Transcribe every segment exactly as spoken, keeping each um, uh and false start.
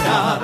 ganar.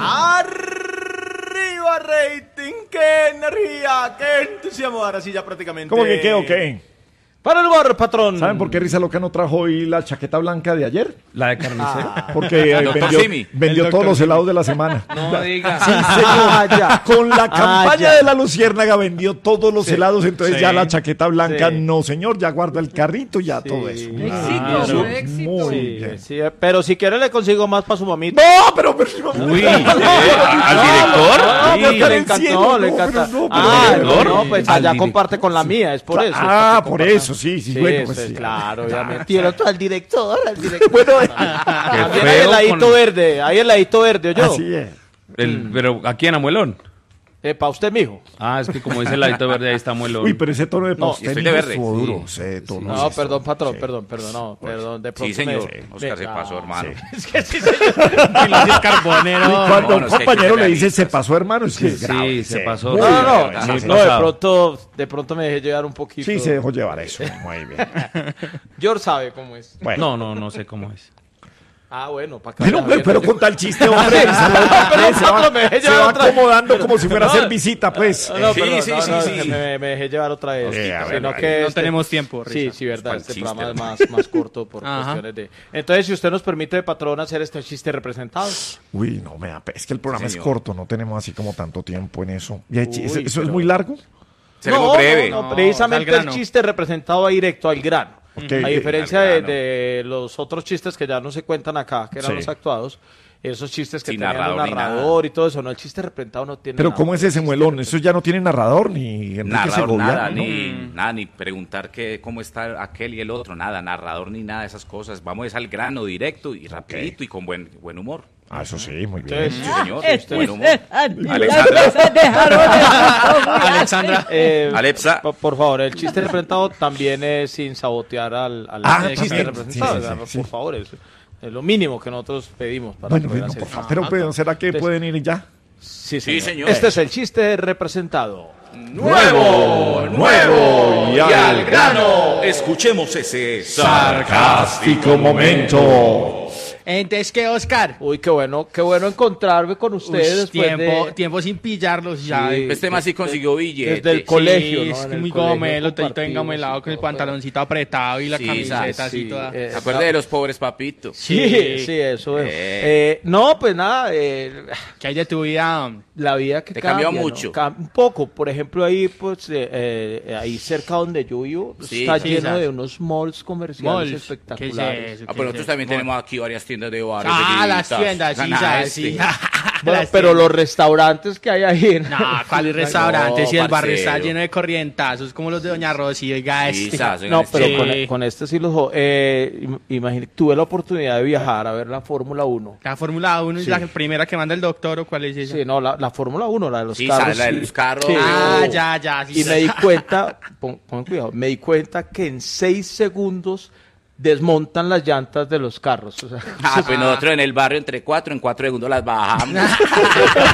¡Arriba rating! ¡Qué energía! ¡Qué entusiasmo! Ahora sí ya prácticamente... ¿Cómo que qué o qué? Para el bar, patrón. ¿Saben por qué Risa Loca no trajo hoy la chaqueta blanca de ayer? La de carnicero. Ah. Porque eh, vendió, vendió todos los helados de la semana. No diga. Sí, señor. Ah, ya. Con la Ah, campaña ya. de la Luciérnaga vendió todos los Sí. helados, entonces Sí. ya la chaqueta blanca, Sí. no señor, ya guarda el carrito, ya Sí. todo eso. Éxito, Claro. fue éxito. Muy Sí, bien. sí, pero si quiere le consigo más para su mamita. No, pero... pero Uy, ¿eh? ¿Al director? No, Sí. porque le En encantó, cielo, le no, encanta. pero no, pero ah, no, no, no, no, pues al allá direct- comparte con la mía, es por eso. Ah, es porque por compartan. eso, sí, sí, Sí, bueno, eso pues es sí. claro, obviamente. Y el otro al director, al director. Bueno, También hay feo heladito con- verde, hay heladito verde, ¿oyó? así es. El, pero aquí en Amuelón. Eh, para usted, mijo. Ah, es que como dice el ladito verde, ahí está Amuelón. Uy, pero ese tono de No, pastel estoy de verde. estuvo duro, Sí. ese tono. No, sí, perdón, sí. patrón, Sí. perdón, perdón, no, perdón, de pronto Sí, señor. me- Oscar me- se pasó, ah, hermano. Es que sí, señor. Pilates Carbonero. Y cuando no, un no, es que hay que compañero ser le dice se realistas. pasó, hermano, es que es Sí, grave, se sí. pasó. Muy No, no, no, grave, sí, sí, sí. no, de pasado. pronto, de pronto me dejé llevar un poquito. Sí, se dejó llevar eso. Muy bien. George sabe cómo es. Bueno. No, no, no sé cómo es. Ah, bueno, para que Pero, vaya pero viendo. con tal chiste, hombre, Sí, se no, va, pero se va- no, me dejé se llevar va otra- acomodando como si fuera a No, hacer visita, pues. No, no, Sí, perdón, sí, no, sí, no, sí. Me, me dejé llevar otra vez. Eh, a ver, Sino a ver. que No este- tenemos tiempo, Sí, Risa. sí, verdad. ¿Cuál Este chiste, programa es hermano? más, más corto por Ajá. cuestiones de... Entonces, si usted nos permite, patrón, hacer este chiste representado. Uy, no, me da pe- es que el programa es señor. corto, no tenemos así como tanto tiempo en eso. Y hay chi- Uy, ¿Eso, eso es pero- muy largo? Seremos no, breve. No, no, No, precisamente al el grano. chiste representado va directo al grano. Ok. A diferencia Al de, grano. de los otros chistes que ya no se cuentan acá, que eran Sí. los actuados, esos chistes que Sin tenían narrador un ni narrador y todo eso, no, el chiste representado no tiene Pero nada. ¿cómo es ese muelón? Eso ya no tiene narrador ni Enrique Narrador, Segovia, nada, ¿no? ni, nada, ni preguntar que, cómo está aquel y el otro, nada, narrador ni nada de esas cosas. Vamos es al grano directo y rapidito y con buen, buen humor. Ah, eso sí, muy bien. Entonces, Sí, señor, Este buen humor. es- Alexandra, Alexandra. Eh, Alexa. po- Por favor, el chiste representado también es sin sabotear al, al Ah, chiste también. representado. Sí, sí, ¿verdad? sí, por sí. favor, es, es lo mínimo que nosotros pedimos para Bueno, poder bueno, hacer por eso. favor. Pero, pero, ¿será que Entonces- pueden ir ya? Sí, Sí, señor. señor. Este es el chiste representado. Nuevo, nuevo y al grano. Escuchemos ese Sarcástico momento. Entonces, ¿qué, Oscar? Uy, qué bueno, qué bueno encontrarme con ustedes Uy, después tiempo, de... tiempo sin pillarlos ya. Sí. Este más sí consiguió billete. Desde el colegio, Sí, ¿no? es En que el muy colegio gomelo, todito compartimos engamelado y con el todo. pantaloncito apretado y la Sí, camiseta así sí, toda. eh, Acuerde de los pobres papitos. Sí, Sí. sí, eso es. Eh. Eh, no, pues nada, eh, ¿Qué hay de tu vida? la vida que Te cambia, cambió ¿no? mucho. Cam- un poco, por ejemplo, ahí, pues, eh, eh, ahí cerca donde yo vivo, Sí, está sí, lleno ¿sabes? de unos malls comerciales Malls. espectaculares. ¿Qué es eso? Ah, pero nosotros también tenemos aquí varias tiendas de bares. Ah, de las guitas. tiendas, sí, Gana sabes, este. sí. Bueno, Las pero tiendas. los restaurantes que hay ahí. No, ¿cuáles restaurantes? No, Si el barrio está parcero. lleno de corrientazos como los de Doña Rosy, oiga Sí, este. sas, No, pero Sí. con, con este sí los... jo- Eh, im- imagine- tuve la oportunidad de viajar a ver la Fórmula uno. La Fórmula uno es Sí. la primera que manda el doctor, ¿o cuál es esa? Sí, no, la, la Fórmula uno, la de los Sí, carros. sas, la de sí. los carros. Sí. Ah, ya, ya. sí, Y sí. me di cuenta, pon, pon cuidado, me di cuenta que en seis segundos desmontan las llantas de los carros. O sea, Ah, pues nosotros en el barrio entre cuatro, en cuatro segundos las bajamos.